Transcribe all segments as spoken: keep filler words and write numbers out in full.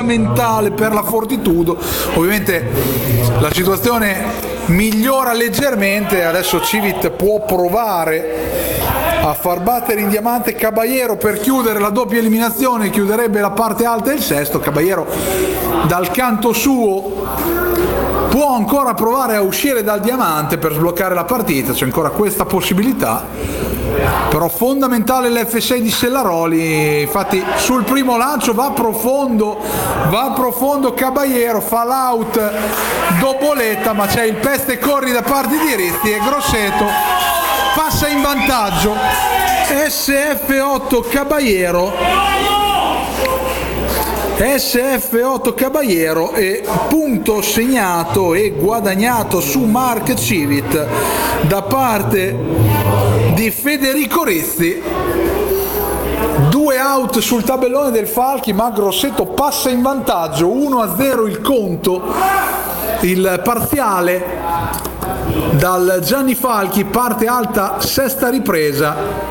fondamentale per la Fortitudo. Ovviamente la situazione migliora leggermente, adesso Civit può provare a far battere in diamante Caballero per chiudere la doppia eliminazione, chiuderebbe la parte alta del sesto. Caballero dal canto suo può ancora provare a uscire dal diamante per sbloccare la partita, c'è ancora questa possibilità, però fondamentale l'F sei di Sellaroli. Infatti sul primo lancio va profondo, va profondo Caballero, fa l'out doboletta, ma c'è il peste corri da parte di Rizzi e Grosseto passa in vantaggio. S F otto Caballero, S F otto Caballero e punto segnato e guadagnato su Mark Civit da parte di Federico Rizzi. Due out sul tabellone del Falchi, ma Grosseto passa in vantaggio, uno a zero il conto, il parziale dal Gianni Falchi, parte alta, sesta ripresa.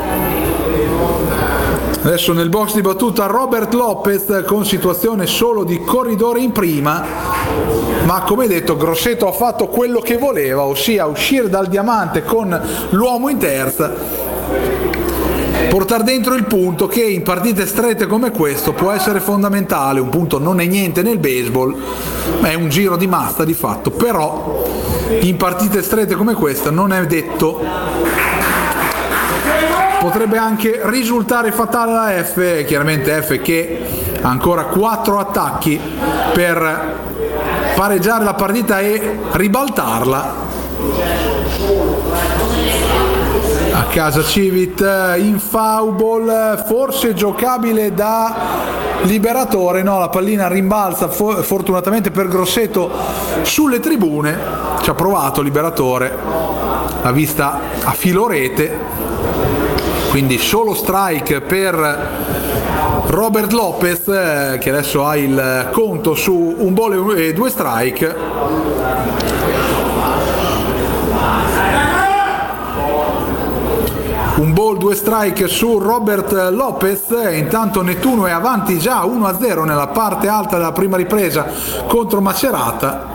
Adesso nel box di battuta Robert Lopez con situazione solo di corridore in prima, ma come detto Grosseto ha fatto quello che voleva, ossia uscire dal diamante con l'uomo in terza, portare dentro il punto, che in partite strette come questo può essere fondamentale. Un punto non è niente nel baseball, ma è un giro di mazza di fatto, però in partite strette come questa non è detto, potrebbe anche risultare fatale la F. Chiaramente F che ha ancora quattro attacchi per pareggiare la partita e ribaltarla. A casa Civit in foul ball, forse giocabile da liberatore, no, la pallina rimbalza fortunatamente per Grosseto sulle tribune, ci ha provato liberatore, l'ha vista a filo rete, quindi solo strike per Robert Lopez, eh, che adesso ha il conto su un ball e due strike. Un ball, due strike su Robert Lopez. Intanto Nettuno è avanti già uno a zero nella parte alta della prima ripresa contro Macerata.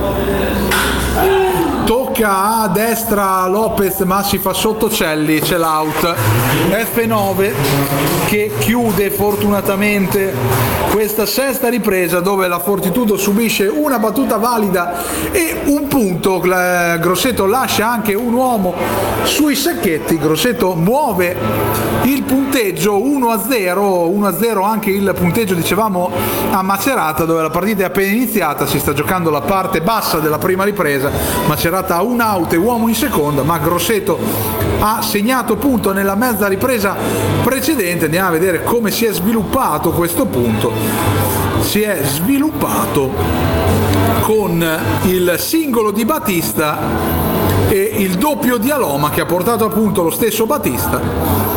Tocca a destra Lopez, ma si fa sotto Celli, c'è l'out. F nove che chiude fortunatamente questa sesta ripresa, dove la Fortitudo subisce una battuta valida e un punto. Grosseto lascia anche un uomo sui sacchetti, Grosseto muove il punteggio uno a zero, uno a zero anche il punteggio, dicevamo, a Macerata, dove la partita è appena iniziata, si sta giocando la parte bassa della prima ripresa. Macerata ha un out e uomo in seconda, ma Grosseto ha segnato punto nella mezza ripresa precedente. Andiamo a vedere come si è sviluppato questo punto. Si è sviluppato con il singolo di Battista e il doppio di Aloma, che ha portato a punto lo stesso Battista.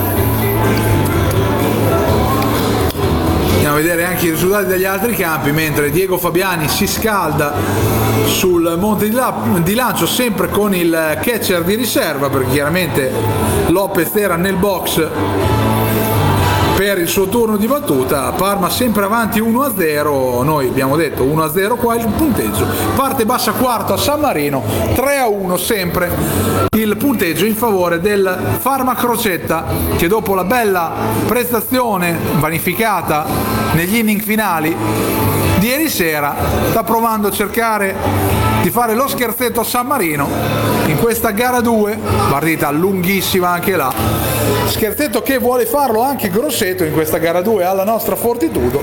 Andiamo a vedere anche i risultati degli altri campi, mentre Diego Fabiani si scalda sul monte di, la- di lancio, sempre con il catcher di riserva, perché chiaramente Lopez era nel box per il suo turno di battuta. Parma sempre avanti uno a zero, noi abbiamo detto uno a zero qua il punteggio. Parte bassa quarto a San Marino, tre a uno sempre il punteggio in favore del Farma Crocetta, che dopo la bella prestazione vanificata negli inning finali di ieri sera sta provando a cercare di fare lo scherzetto a San Marino in questa gara due, partita lunghissima anche là, scherzetto che vuole farlo anche Grosseto in questa gara due alla nostra Fortitudo.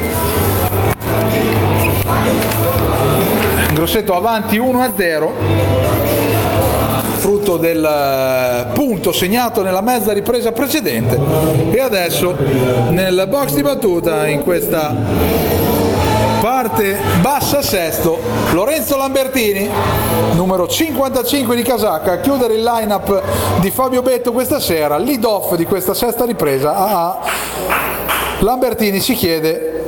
Grosseto avanti uno a zero, frutto del punto segnato nella mezza ripresa precedente, e adesso nel box di battuta in questa parte bassa sesto Lorenzo Lambertini, numero cinquantacinque di casacca, a chiudere il line-up di Fabio Betto questa sera, lead off di questa sesta ripresa. A Lambertini si chiede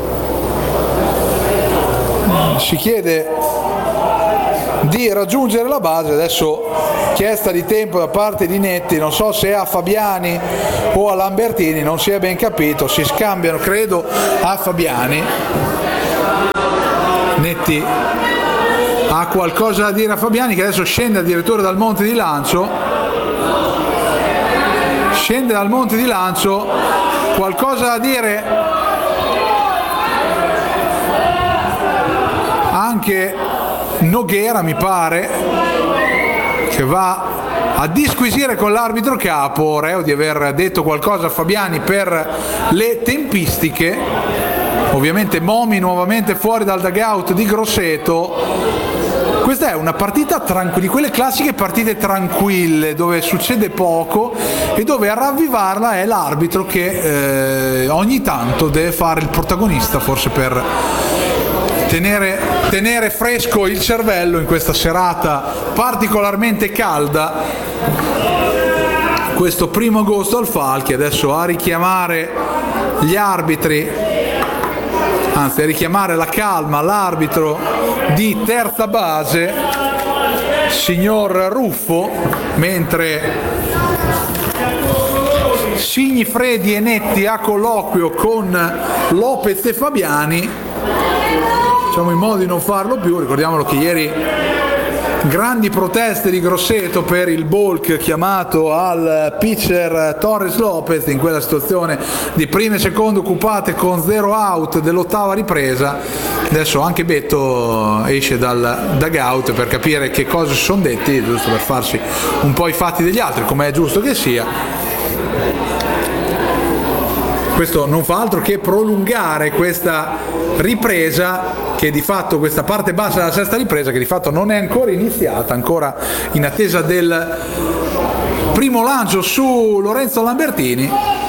si chiede di raggiungere la base, adesso chiesta di tempo da parte di Netti, non so se a Fabiani o a Lambertini, non si è ben capito, si scambiano credo a Fabiani. Netti ha qualcosa da dire a Fabiani, che adesso scende addirittura dal monte di lancio, scende dal monte di lancio, qualcosa da dire anche Noguera, mi pare, che va a disquisire con l'arbitro capo, reo di aver detto qualcosa a Fabiani per le tempistiche. Ovviamente Momi nuovamente fuori dal dugout di Grosseto. Questa è una partita tranquilla, di quelle classiche partite tranquille dove succede poco e dove a ravvivarla è l'arbitro che eh, ogni tanto deve fare il protagonista, forse per tenere, tenere fresco il cervello in questa serata particolarmente calda. Questo primo agosto al Falchi, adesso a richiamare gli arbitri, anzi a richiamare la calma l'arbitro di terza base, signor Ruffo, mentre Signifredi e Netti a colloquio con Lopez e Fabiani, diciamo in modo di non farlo più. Ricordiamolo che ieri grandi proteste di Grosseto per il balk chiamato al pitcher Torres Lopez in quella situazione di prime e seconde occupate con zero out dell'ottava ripresa. Adesso anche Betto esce dal dugout per capire che cosa si sono detti, giusto per farsi un po' i fatti degli altri, come è giusto che sia. Questo non fa altro che prolungare questa ripresa, che di fatto, questa parte bassa della sesta ripresa, che di fatto non è ancora iniziata, ancora in attesa del primo lancio su Lorenzo Lambertini.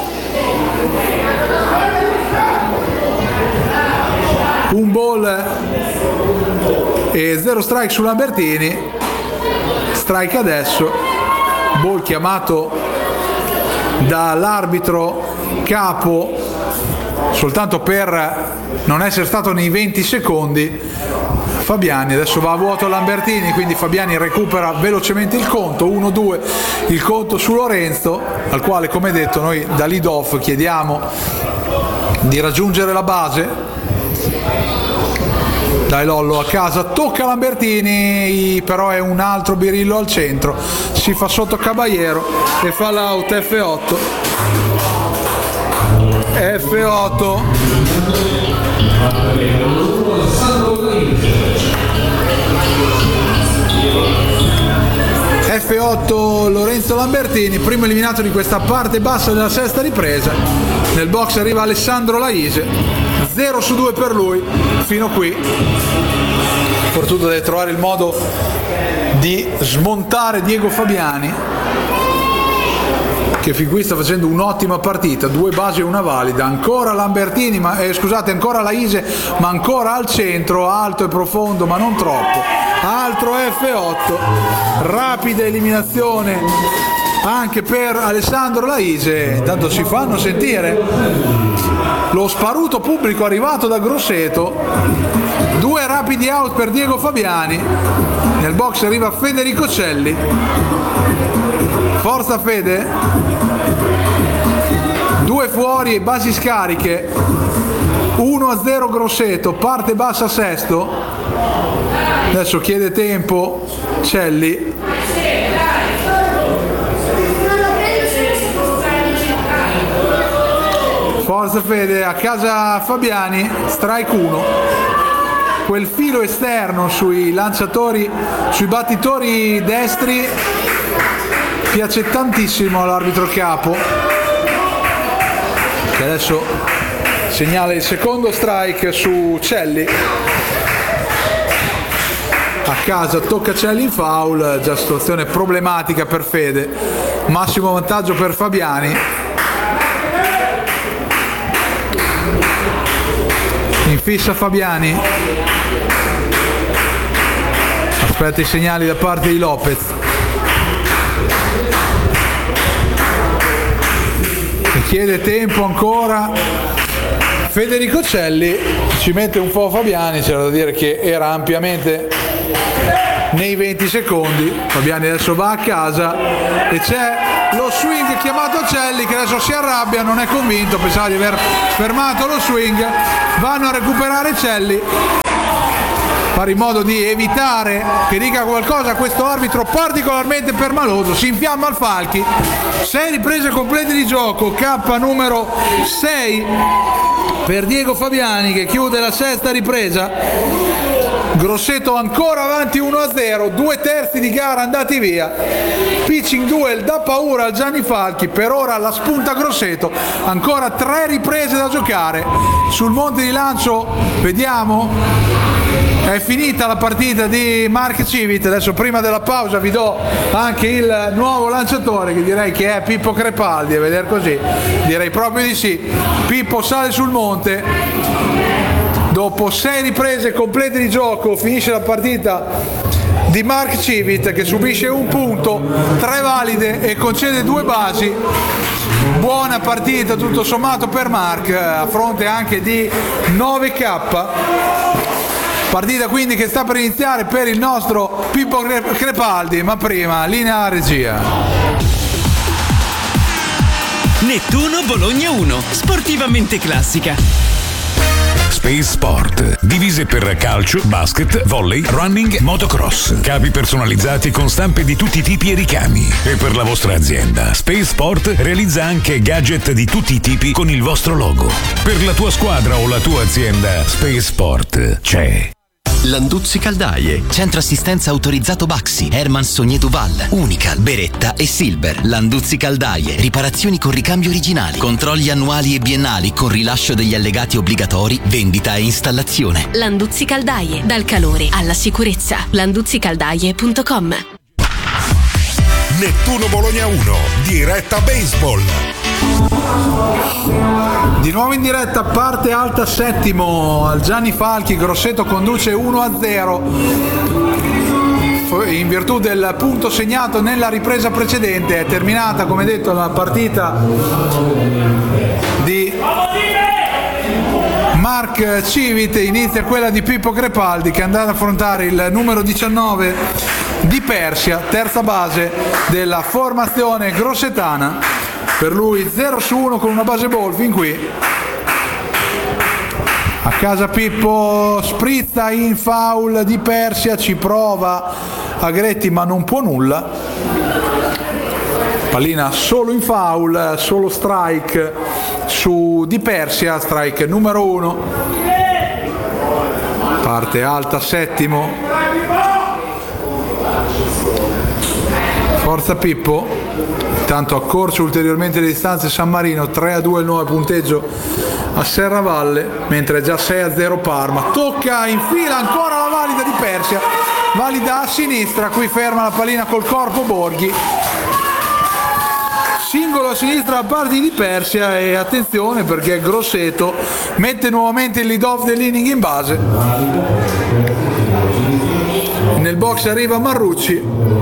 Un ball e zero strike su Lambertini, strike adesso, ball chiamato dall'arbitro capo soltanto per non essere stato nei venti secondi. Fabiani adesso va a vuoto Lambertini, quindi Fabiani recupera velocemente il conto, uno due il conto su Lorenzo, al quale, come detto, noi da lead off chiediamo di raggiungere la base. Dai Lollo a casa, tocca Lambertini, però è un altro birillo al centro, si fa sotto Caballero e fa l'out. F otto F otto F otto Lorenzo Lambertini, primo eliminato di questa parte bassa della sesta ripresa. Nel box arriva Alessandro Laise, zero su due per lui fino qui. Fortuna deve trovare il modo di smontare Diego Fabiani, che fin qui sta facendo un'ottima partita, due basi e una valida. Ancora Lambertini, ma, eh, scusate, ancora Laise, ma ancora al centro, alto e profondo, ma non troppo. Altro F otto, rapida eliminazione anche per Alessandro Laise. Intanto si fanno sentire lo sparuto pubblico arrivato da Grosseto. Due rapidi out per Diego Fabiani. Nel box arriva Federico Celli. Forza Fede. Due fuori e basi scariche. uno a zero Grosseto, parte bassa sesto. Adesso chiede tempo Celli. Forza Fede, a casa Fabiani, strike uno. Quel filo esterno sui lanciatori, sui battitori destri piace tantissimo all'arbitro capo, che adesso segnala il secondo strike su Celli. A casa tocca Celli in foul, già situazione problematica per Fede, massimo vantaggio per Fabiani. In fissa Fabiani, aspetta i segnali da parte di Lopez, e chiede tempo ancora Federico Celli. Ci mette un po' Fabiani, c'era da dire che era ampiamente nei venti secondi. Fabiani adesso va a casa e c'è lo swing chiamato a Celli, che adesso si arrabbia, non è convinto, pensava di aver fermato lo swing. Vanno a recuperare Celli. fare in modo di evitare che dica qualcosa a questo arbitro particolarmente permaloso. Si infiamma il Falchi, sei riprese complete di gioco, K numero sei per Diego Fabiani che chiude la sesta ripresa. Grosseto ancora avanti uno a zero, due terzi di gara andati via, pitching duel da paura al Gianni Falchi, per ora la spunta Grosseto, ancora tre riprese da giocare. Sul monte di lancio vediamo, è finita la partita di Mark Civit. Adesso prima della pausa vi do anche il nuovo lanciatore, che direi che è Pippo Crepaldi, a vedere così direi proprio di sì. Pippo sale sul monte. Dopo sei riprese complete di gioco finisce la partita di Mark Civit, che subisce un punto, tre valide e concede due basi. Buona partita tutto sommato per Mark, a fronte anche di nove K. Partita quindi che sta per iniziare per il nostro Pippo Crepaldi, ma prima linea regia. Nettuno Bologna uno, sportivamente classica. Space Sport, divise per calcio, basket, volley, running, motocross, capi personalizzati con stampe di tutti i tipi e ricami. E per la vostra azienda, Space Sport realizza anche gadget di tutti i tipi con il vostro logo. Per la tua squadra o la tua azienda, Space Sport c'è. Landuzzi Caldaie, centro assistenza autorizzato Baxi, Herman Sognetuval, Unical, Beretta e Silver. Landuzzi Caldaie, riparazioni con ricambio originali, controlli annuali e biennali con rilascio degli allegati obbligatori, vendita e installazione. Landuzzi Caldaie, dal calore alla sicurezza. landuzzi caldaie punto com. Nettuno Bologna uno, diretta baseball. Di nuovo in diretta, parte alta settimo al Gianni Falchi. Grosseto conduce uno a zero in virtù del punto segnato nella ripresa precedente. È terminata, come detto, la partita di Mark Civit, inizia quella di Pippo Crepaldi, che andrà ad affrontare il numero diciannove di Persia, terza base della formazione grossetana. Per lui zero su uno con una base ball fin qui. A casa Pippo, sprizza in foul di Persia, ci prova Agretti ma non può nulla. Pallina solo in foul, solo strike su di Persia, strike numero uno. Parte alta settimo. Forza Pippo. Intanto accorce ulteriormente le distanze San Marino, tre a due il nuovo punteggio a Serravalle, mentre è già sei a zero Parma. Tocca in fila ancora la valida di Persia, valida a sinistra, qui ferma la pallina col corpo Borghi. Singolo a sinistra da parte di Persia, e attenzione perché Grosseto mette nuovamente il lead off dell'inning in base. Nel box arriva Marrucci.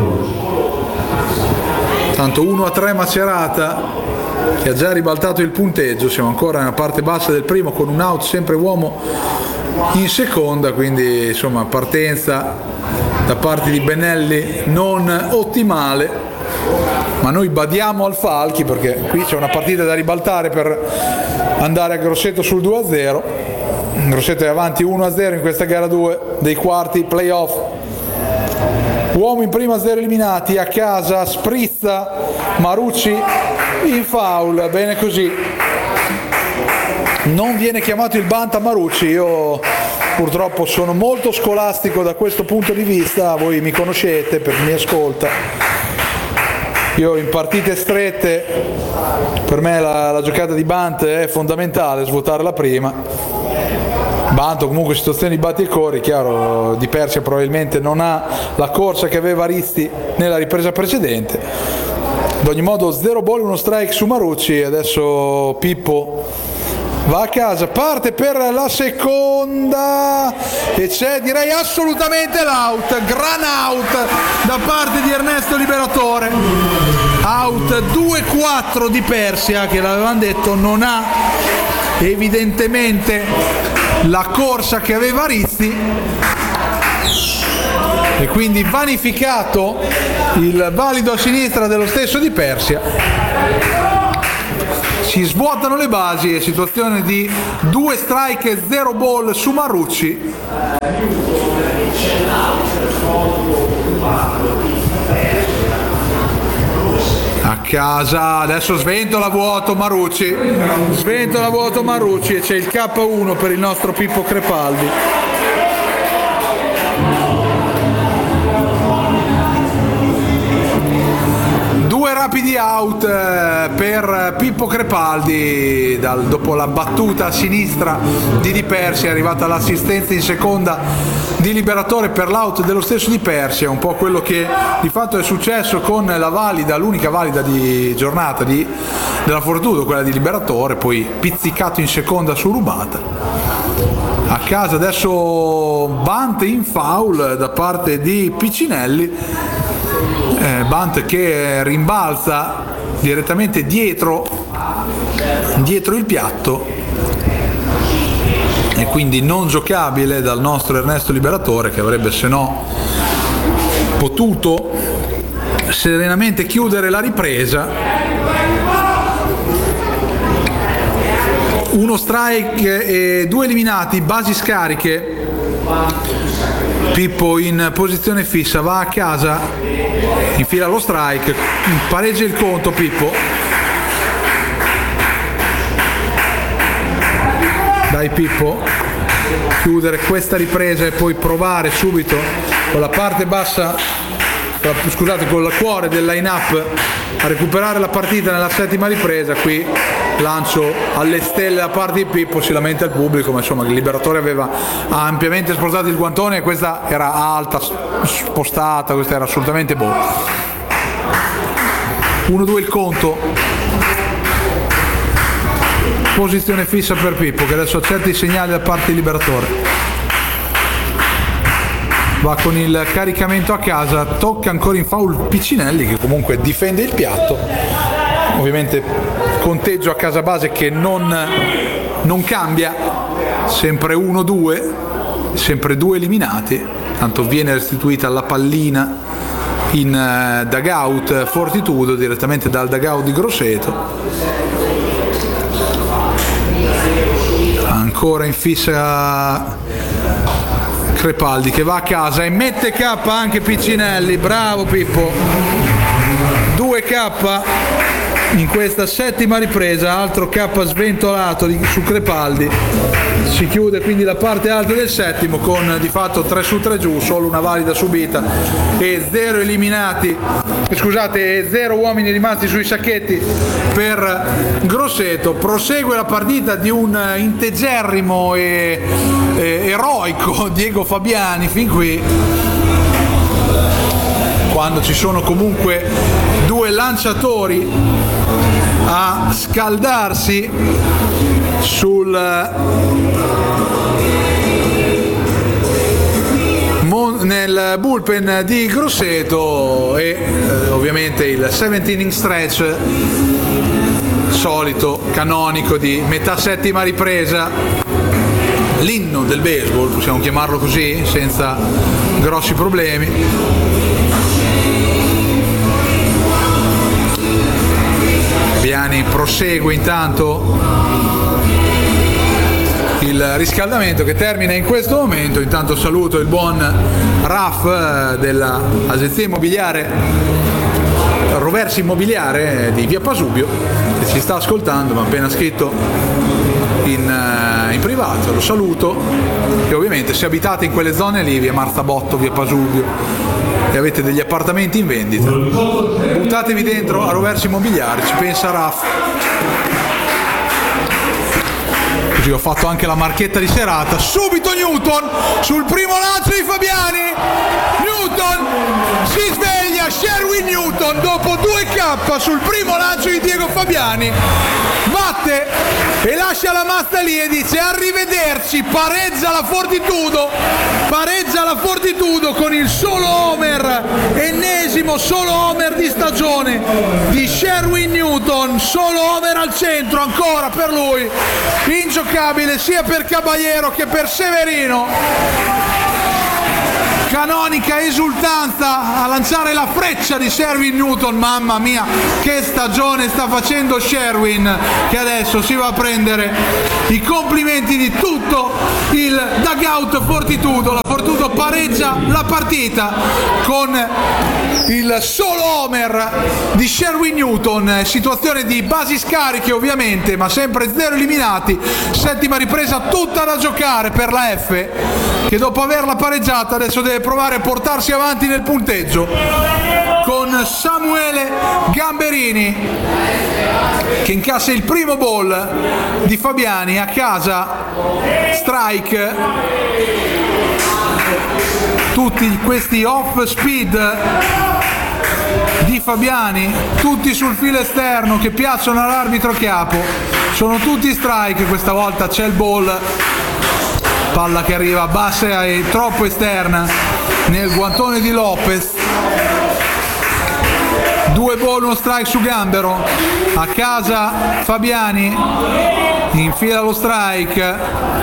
Tanto uno a tre Macerata, che ha già ribaltato il punteggio. Siamo ancora nella parte bassa del primo con un out, sempre uomo in seconda, quindi insomma partenza da parte di Benelli non ottimale, ma noi badiamo al Falchi perché qui c'è una partita da ribaltare per andare a Grosseto sul due a zero. Grosseto è avanti uno a zero in questa gara due dei quarti playoff. Uomo in prima, zero eliminati. A casa sprizza Marucci in foul, bene così. Non viene chiamato il bunt a Marucci. Io purtroppo sono molto scolastico da questo punto di vista, voi mi conoscete per chi mi ascolta. Io in partite strette, per me la, la giocata di bunt è fondamentale, svuotare la prima. Bunt o comunque situazioni di batti e corri, chiaro, di Persia probabilmente non ha la corsa che aveva Risti nella ripresa precedente. Ad ogni modo zero ball, uno strike su Marucci. Adesso Pippo va a casa, parte per la seconda e c'è, direi, assolutamente l'out, gran out da parte di Ernesto Liberatore. Out due quattro di Persia, che l'avevamo detto non ha evidentemente la corsa che aveva Rizzi, e quindi vanificato il valido a sinistra dello stesso di Persia. Si svuotano le basi e situazione di due strike e zero ball su Marrucci. A casa, adesso sventola vuoto Marucci, sventola vuoto Marucci e c'è il K uno per il nostro Pippo Crepaldi. Due rapidi out per Pippo Crepaldi, dal, dopo la battuta a sinistra di Di Persia è arrivata l'assistenza in seconda di Liberatore per l'out dello stesso Di Persia, un po' quello che di fatto è successo con la valida, l'unica valida di giornata di, della Fortitudo, quella di Liberatore, poi pizzicato in seconda su rubata. A casa adesso bunt in foul da parte di Piccinelli, eh, bunt che rimbalza direttamente dietro, dietro il piatto e quindi non giocabile dal nostro Ernesto Liberatore, che avrebbe se no potuto serenamente chiudere la ripresa. Uno strike e due eliminati, basi scariche. Pippo in posizione fissa, va a casa, infila lo strike, pareggia il conto Pippo. Dai Pippo, chiudere questa ripresa e poi provare subito con la parte bassa, scusate, con il cuore del line up a recuperare la partita nella settima ripresa. Qui lancio alle stelle da parte di Pippo, si lamenta il pubblico, ma insomma il Liberatore aveva ampiamente spostato il guantone e questa era alta, spostata, questa era assolutamente boh. uno due il conto, posizione fissa per Pippo che adesso accetta i segnali da parte di Liberatore, va con il caricamento a casa, tocca ancora in foul Piccinelli che comunque difende il piatto, ovviamente conteggio a casa base che non, non cambia, sempre uno due, sempre due eliminati, tanto viene restituita la pallina in uh, dugout Fortitudo, direttamente dal dugout di Grosseto. Ancora in fissa Crepaldi che va a casa e mette K anche Piccinelli, bravo Pippo, due K in questa settima ripresa, altro K sventolato di, su Crepaldi. Si chiude quindi la parte alta del settimo con di fatto tre su tre giù, solo una valida subita e zero eliminati, scusate, e zero uomini rimasti sui sacchetti per Grosseto. Prosegue la partita di un integerrimo e, e eroico Diego Fabiani fin qui, quando ci sono comunque due lanciatori a scaldarsi sul nel bullpen di Grosseto e eh, ovviamente il seventh inning stretch solito, canonico di metà settima ripresa, l'inno del baseball, possiamo chiamarlo così senza grossi problemi. Biani prosegue intanto il riscaldamento che termina in questo momento. Intanto saluto il buon Raf dell'agenzia immobiliare Roversi Immobiliare di via Pasubio, che ci sta ascoltando, ma appena scritto in, in privato, lo saluto. E ovviamente se abitate in quelle zone lì, via Marzabotto, via Pasubio, e avete degli appartamenti in vendita, buttatevi dentro a Roversi Immobiliare, ci pensa Raf. Così ho fatto anche la marchetta di serata. Subito Newton sul primo lancio di Fabiani, Newton si sveglia, Sherwin Newton dopo due K sul primo lancio di Diego Fabiani, batte e lascia la mazza lì e dice arrivederci, pareggia la Fortitudo, pareggia la Fortitudo con il solo homer, ennesimo solo homer di stagione di Sherwin Newton, solo homer al centro ancora per lui, ingiocabile sia per Caballero che per Severino. Canonica esultanza a lanciare la freccia di Sherwin Newton. Mamma mia, che stagione sta facendo Sherwin, che adesso si va a prendere i complimenti di tutto il dugout Fortitudo. La Fortitudo pareggia la partita con il solo homer di Sherwin Newton, situazione di basi scariche ovviamente, ma sempre zero eliminati. Settima ripresa tutta da giocare per la F, che dopo averla pareggiata adesso deve provare a portarsi avanti nel punteggio con Samuele Gamberini, che incassa il primo ball di Fabiani. A casa strike, tutti questi off speed di Fabiani, tutti sul filo esterno che piacciono all'arbitro Chiapo, sono tutti strike. Questa volta c'è il ball, palla che arriva bassa e troppo esterna nel guantone di Lopez. Due ball, uno strike su Gambero. A casa Fabiani, infila lo strike,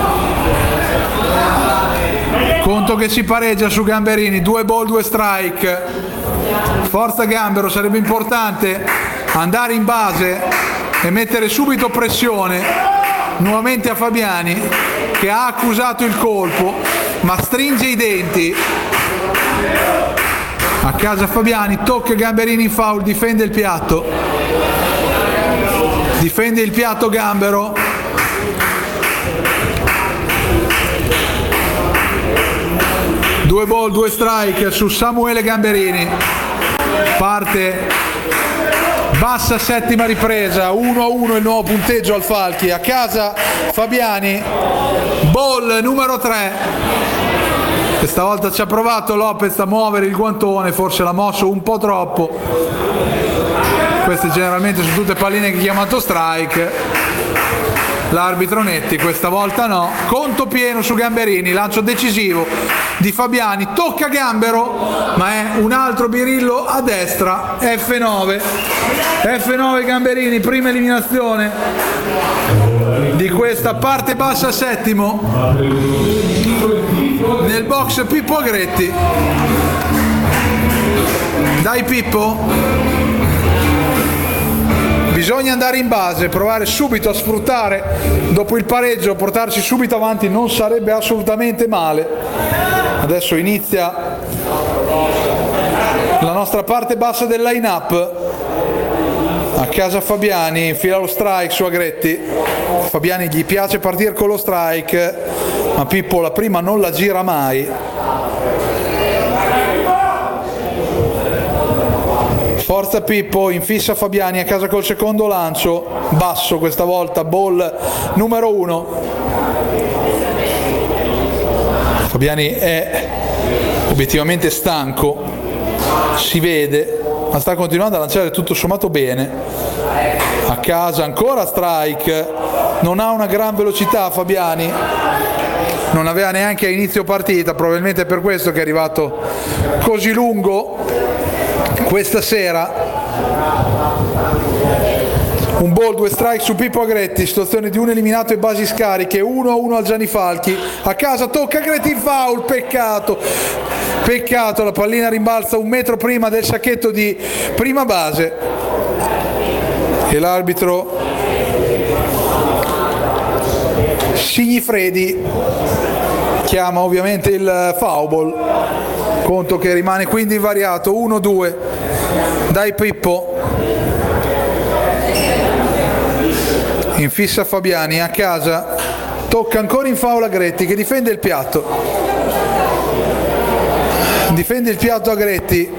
conto che si pareggia su Gamberini. Due ball, due strike. Forza Gambero, sarebbe importante andare in base e mettere subito pressione nuovamente a Fabiani, che ha accusato il colpo ma stringe i denti. A casa Fabiani, tocca Gamberini in foul, difende il piatto, difende il piatto Gambero. Due ball, due strike su Samuele Gamberini. Parte bassa settima ripresa, uno a uno il nuovo punteggio al Falchi. A casa Fabiani, ball numero tre. Questa volta ci ha provato Lopez a muovere il guantone, forse l'ha mosso un po' troppo. Queste generalmente sono tutte palline che ha chiamato strike. L'arbitro Netti questa volta no. Conto pieno su Gamberini, lancio decisivo di Fabiani, tocca Gambero, ma è un altro birillo a destra. F nove, F nove Gamberini, prima eliminazione di questa parte bassa settimo. Nel box Pippo Agretti. Dai Pippo, bisogna andare in base, provare subito a sfruttare dopo il pareggio, portarci subito avanti non sarebbe assolutamente male. Adesso inizia la nostra parte bassa del line-up. A casa Fabiani, infila lo strike su Agretti. Fabiani gli piace partire con lo strike, ma Pippo la prima non la gira mai. Forza Pippo, infissa Fabiani, a casa col secondo lancio, basso questa volta, ball numero uno. Fabiani è obiettivamente stanco, si vede, ma sta continuando a lanciare tutto sommato bene. A casa ancora strike, non ha una gran velocità Fabiani, non aveva neanche a inizio partita, probabilmente è per questo che è arrivato così lungo questa sera. Un ball, due strike su Pippo Agretti, situazione di un eliminato e basi scariche, uno a uno al Gianni Falchi. A casa tocca Agretti in foul, peccato, peccato, la pallina rimbalza un metro prima del sacchetto di prima base e l'arbitro Signifredi chiama ovviamente il foul ball, conto che rimane quindi invariato. Uno due, dai Pippo, infissa Fabiani. A casa tocca ancora in foul Agretti, che difende il piatto, difende il piatto Agretti.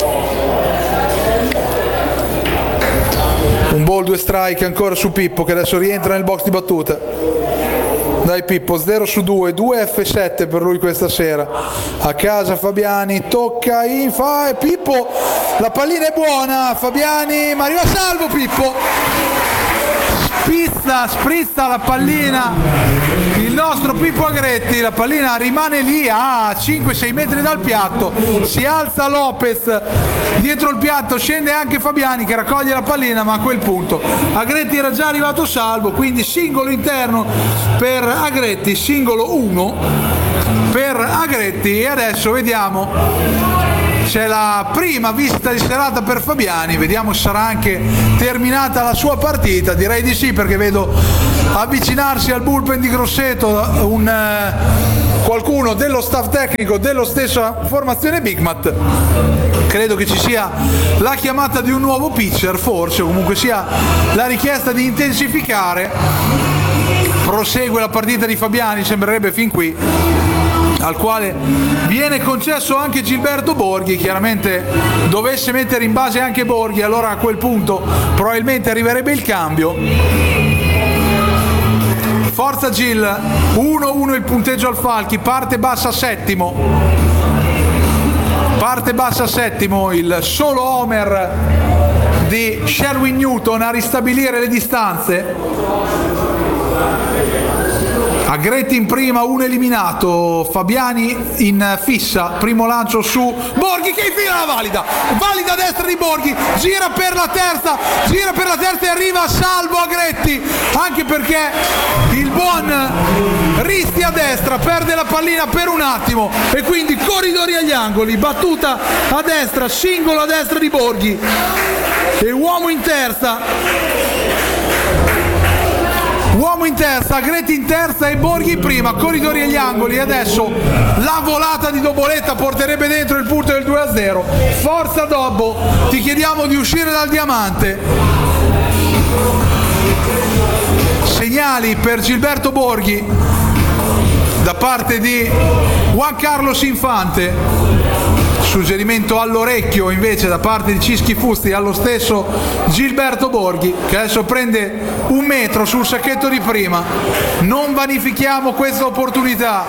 Un ball, due strike ancora su Pippo, che adesso rientra nel box di battuta. Dai Pippo, zero su due, due F sette per lui questa sera. A casa Fabiani, tocca in fa e Pippo, la pallina è buona, Fabiani, ma arriva salvo Pippo. Spizza, sprizza la pallina il nostro Pippo Agretti, la pallina rimane lì a cinque sei metri dal piatto, si alza Lopez dietro il piatto, scende anche Fabiani che raccoglie la pallina, ma a quel punto Agretti era già arrivato salvo, quindi singolo interno per Agretti, singolo uno. per Agretti. E adesso vediamo, c'è la prima visita di serata per Fabiani, vediamo se sarà anche terminata la sua partita. Direi di sì, perché vedo avvicinarsi al bullpen di Grosseto un, eh, qualcuno dello staff tecnico dello stesso formazione Big Mat. Credo che ci sia la chiamata di un nuovo pitcher, forse, o comunque sia la richiesta di intensificare. Prosegue la partita di Fabiani, sembrerebbe fin qui, al quale viene concesso anche Gilberto Borghi. Chiaramente dovesse mettere in base anche Borghi, allora a quel punto probabilmente arriverebbe il cambio. Forza Gil, uno uno il punteggio al Falchi, parte bassa settimo, parte bassa settimo, il solo homer di Sherwin Newton a ristabilire le distanze. Agretti in prima, uno eliminato, Fabiani in fissa, primo lancio su Borghi che infila la valida, valida a destra di Borghi, gira per la terza, gira per la terza e arriva a salvo Agretti, anche perché il buon Risti a destra perde la pallina per un attimo e quindi corridori agli angoli, battuta a destra, singolo a destra di Borghi e uomo in terza. Uomo in terza, Agretti in terza e Borghi in prima, corridori agli angoli. Adesso la volata di Doboletta porterebbe dentro il punto del due a zero. Forza Dobbo, ti chiediamo di uscire dal diamante. Segnali per Gilberto Borghi da parte di Juan Carlos Infante. Suggerimento all'orecchio invece da parte di Cischi Fusti allo stesso Gilberto Borghi, che adesso prende un metro sul sacchetto di prima. Non vanifichiamo questa opportunità.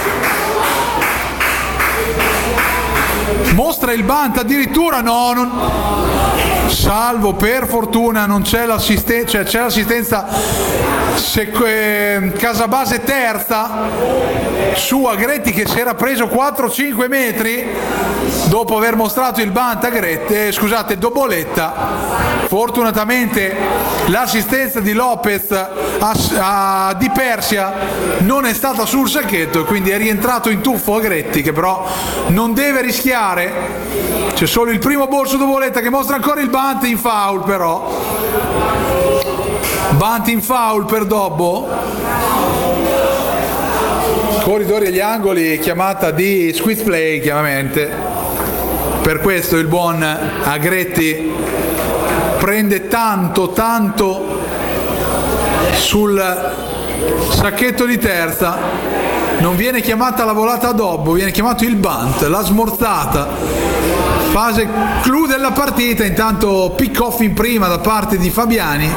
Mostra il bunt addirittura, no, non... salvo, per fortuna non c'è l'assistenza, cioè c'è l'assistenza se, eh, Casabase terza su Agretti che si era preso quattro cinque metri dopo aver mostrato il bunt Agretti, eh, scusate, Doboletta. Fortunatamente l'assistenza di Lopez a, a Di Persia non è stata sul sacchetto e quindi è rientrato in tuffo Agretti, che però non deve rischiare. C'è solo il primo ball su Doboletta che mostra ancora il bunt in foul, però bunt in foul per Dobbo. Corridori agli angoli, chiamata di squeeze play chiaramente. Per questo il buon Agretti prende tanto tanto sul sacchetto di terza. Non viene chiamata la volata a Dobbo, viene chiamato il bunt, la smorzata. Fase clou della partita, intanto pick off in prima da parte di Fabiani.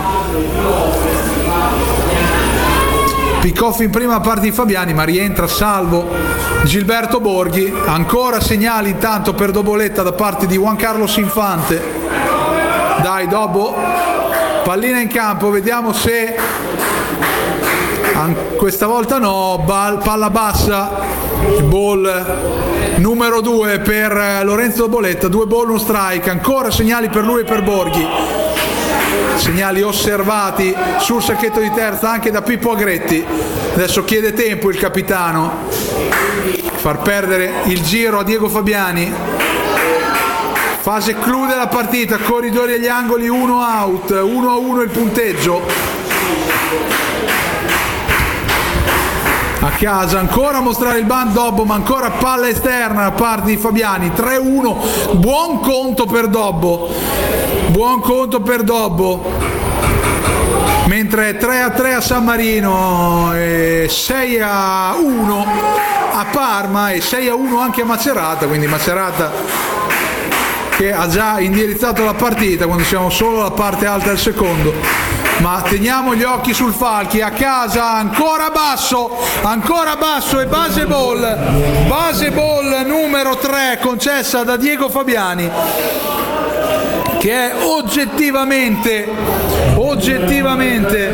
Pick off in prima da parte di Fabiani, ma rientra salvo Gilberto Borghi. Ancora segnali intanto per Doboletta da parte di Juan Carlos Infante. Dai Dobbo, pallina in campo, vediamo se questa volta no, palla bassa, ball numero due per Lorenzo Doboletta, due ball, uno strike. Ancora segnali per lui e per Borghi, segnali osservati sul sacchetto di terza anche da Pippo Agretti. Adesso chiede tempo il capitano, far perdere il giro a Diego Fabiani. Fase clou della partita, corridori agli angoli, uno out, uno a uno il punteggio. A casa ancora a mostrare il bunt Dobbo, ma ancora palla esterna da parte di Fabiani. Tre uno, buon conto per Dobbo, buon conto per Dobbo, mentre tre a tre a San Marino e sei a uno a Parma e sei a uno anche a Macerata, quindi Macerata che ha già indirizzato la partita quando siamo solo alla parte alta del secondo. Ma teniamo gli occhi sul Falchi. A casa ancora basso, ancora basso e base ball, base ball numero tre concessa da Diego Fabiani, che è oggettivamente oggettivamente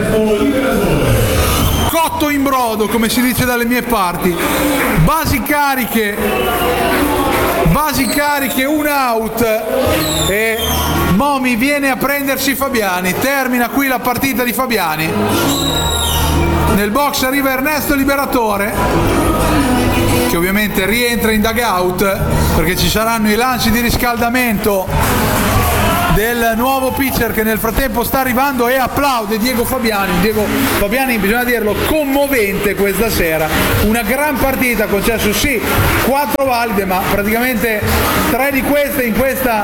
cotto in brodo, come si dice dalle mie parti. Basi cariche, basi cariche, un out e Momi viene a prendersi Fabiani. Termina qui la partita di Fabiani. Nel box arriva Ernesto Liberatore. che ovviamente rientra in dugout perché ci saranno i lanci di riscaldamento del nuovo pitcher che nel frattempo sta arrivando e applaude Diego Fabiani. Diego Fabiani, bisogna dirlo, commovente questa sera, una gran partita, concesso sì quattro valide, ma praticamente tre di queste in questa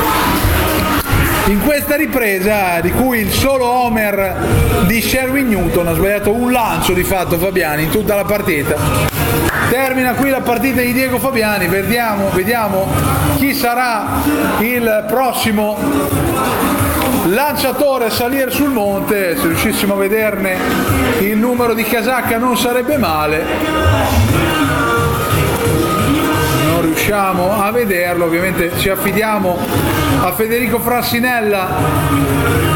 in questa ripresa, di cui il solo homer di Sherwin Newton. Ha sbagliato un lancio di fatto Fabiani in tutta la partita. Termina qui la partita di Diego Fabiani, vediamo, vediamo chi sarà il prossimo lanciatore a salire sul monte. Se riuscissimo a vederne il numero di casacca non sarebbe male. Non riusciamo a vederlo, ovviamente ci affidiamo a Federico Frassinella